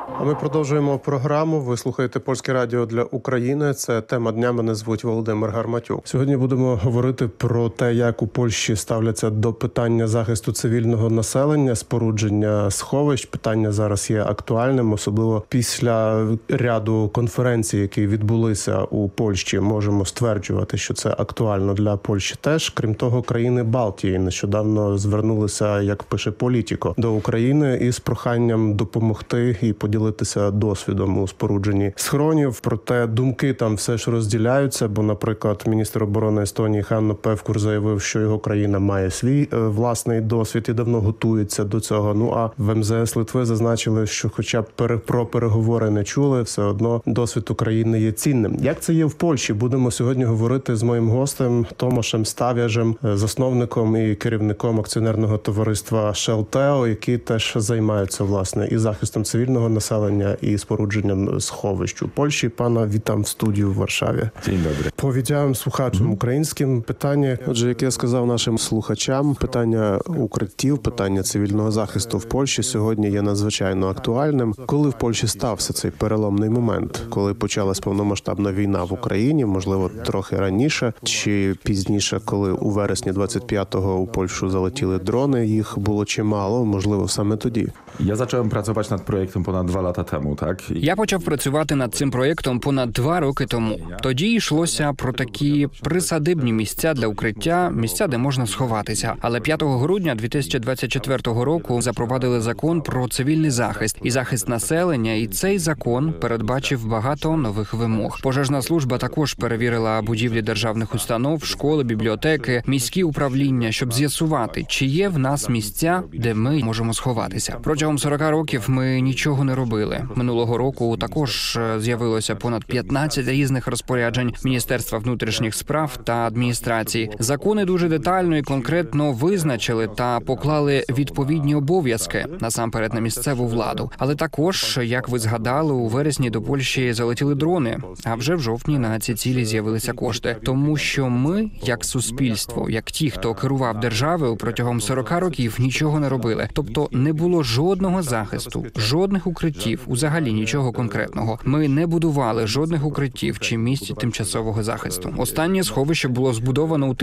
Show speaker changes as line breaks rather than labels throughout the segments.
А ми продовжуємо програму. Ви слухаєте Польське радіо для України. Це тема дня. Мене звуть Володимир Гарматюк. Сьогодні будемо говорити про те, як у Польщі ставляться до питання захисту цивільного населення, спорудження сховищ. Питання зараз є актуальним, особливо після ряду конференцій, які відбулися у Польщі. Можемо стверджувати, що це актуально для Польщі теж. Крім того, країни Балтії нещодавно звернулися, як пише Політіко, до України із проханням допомогти і поділитися досвідом у спорудженні схронів. Проте думки там все ж розділяються, бо, наприклад, міністр оборони Естонії Ханно Певкур заявив, що його країна має свій власний досвід і давно готується до цього. Ну а в МЗС Литви зазначили, що хоча б про переговори не чули, все одно досвід України є цінним. Як це є в Польщі? Будемо сьогодні говорити з моїм гостем Томашем Став'яжем, засновником і керівником акціонерного товариства Шелтео, які теж займаються, власне, і захистом цивільного населення, і спорудженням сховищ у Польщі. Пана, вітам в студію в Варшаві.
Dzień dobry.
Повідяємо слухачам українським питання. Отже, як я сказав нашим слухачам, питання укриттів, питання цивільного захисту в Польщі сьогодні є надзвичайно актуальним. Коли в Польщі стався цей переломний момент? Коли почалась повномасштабна війна в Україні, можливо, трохи раніше, чи пізніше, коли у вересні 25-го у Польщу залетіли дрони, їх було чимало, можливо, саме тоді?
Ja zacząłem pracować nad projektem ponad 2 lata temu, tak?
Я почав працювати над цим проєктом понад 2 роки тому. Тоді йшлося про такі присадибні місця для укриття, місця, де можна сховатися. Але 5 грудня 2024 року запровадили закон про цивільний захист і захист населення, і цей закон передбачив багато нових вимог. Пожежна служба також перевірила будівлі державних установ, школи, бібліотеки, міські управління, щоб з'ясувати, чи є в нас місця, де ми можемо сховатися. Протягом 40 років ми нічого не робили. Минулого року також з'явилося понад 15 різних розпоряджень Міністерства внутрішніх справ та адміністрації. Закони дуже детально і конкретно визначили та поклали відповідні обов'язки, насамперед на місцеву владу. Але також, як ви згадали, у вересні до Польщі залетіли дрони, а вже в жовтні на ці цілі з'явилися кошти. Тому що ми, як суспільство, як ті, хто керував державою, протягом 40 років нічого не робили. Тобто не було жодного захисту, жодних укриттів, взагалі нічого конкретного. Ми не будували жодних укриттів чи місць тимчасового захисту. Останнє сховище було збудовано у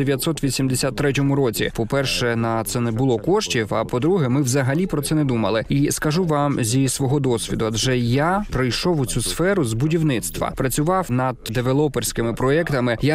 1983 році. По-перше, на це не було коштів, а по-друге, ми взагалі про це не думали. І скажу вам зі свого досвіду, адже я прийшов у цю сферу з будівництва, працював над девелоперськими проєктами. Я